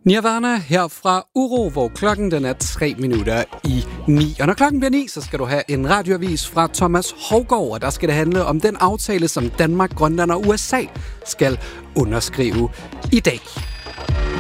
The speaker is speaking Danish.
Nirvana her fra Uro, hvor klokken den er 8:03. Og når klokken bliver 9, så skal du have en radioavis fra Thomas Hougaard, og der skal det handle om den aftale, som Danmark, Grønland og USA skal underskrive i dag.